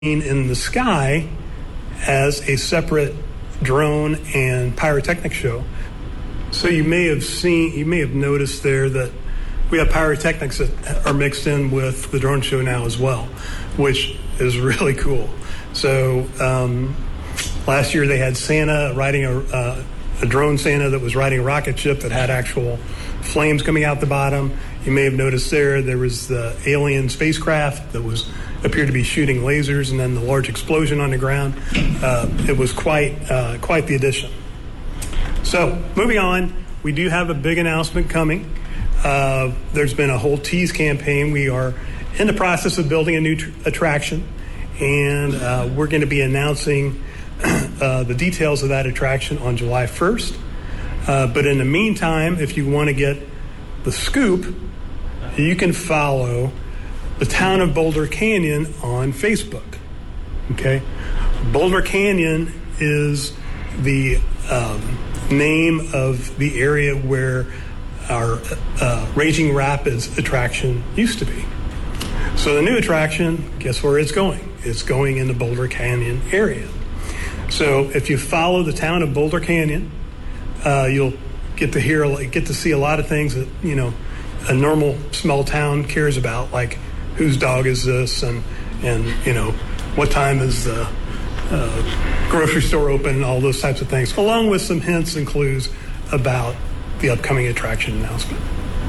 in the sky as a separate drone and pyrotechnic show. So you may have noticed there that we have pyrotechnics that are mixed in with the drone show now as well, which is really cool. So last year they had Santa riding a drone Santa that was riding a rocket ship that had actual flames coming out the bottom. You may have noticed there was the alien spacecraft that appeared to be shooting lasers, and then the large explosion on the ground. It was quite the addition. So moving on, we do have a big announcement coming. There's been a whole tease campaign. We are in the process of building a new attraction, and we're going to be announcing the details of that attraction on July 1st. But in the meantime, if you want to get the scoop, you can follow the town of Boulder Canyon on Facebook. Okay? Boulder Canyon is the name of the area where our Raging Rapids attraction used to be. So the new attraction, guess where it's going? It's going in the Boulder Canyon area. So if you follow the town of Boulder Canyon, you'll get to see a lot of things that, a normal small town cares about, like whose dog is this, and what time is the grocery store open, and all those types of things, along with some hints and clues about the upcoming attraction announcement.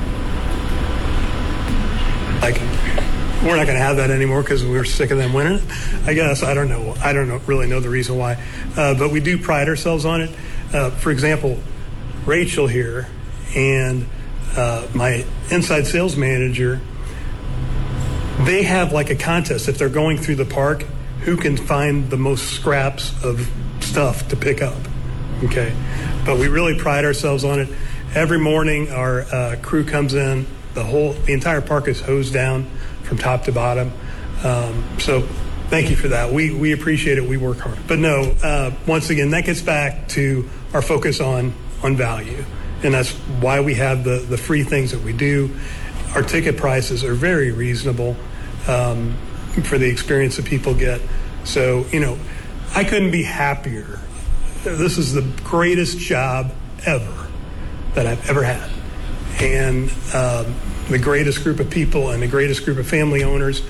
Like, we're not going to have that anymore because we're sick of them winning it, I guess. I don't really know the reason why, but we do pride ourselves on it. For example, Rachel here and my inside sales manager, they have like a contest. If they're going through the park, who can find the most scraps of stuff to pick up? Okay, but we really pride ourselves on it. Every morning, our crew comes in. The entire park is hosed down from top to bottom. So thank you for that. We appreciate it. We work hard. But no, once again, that gets back to our focus on value. And that's why we have the free things that we do. Our ticket prices are very reasonable for the experience that people get. So, I couldn't be happier. This is the greatest job ever that I've ever had. And the greatest group of people and the greatest group of family owners.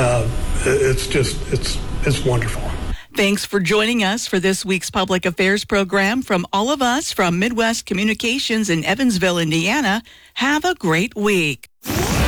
It's wonderful. Thanks for joining us for this week's Public Affairs program. From all of us from Midwest Communications in Evansville, Indiana, have a great week.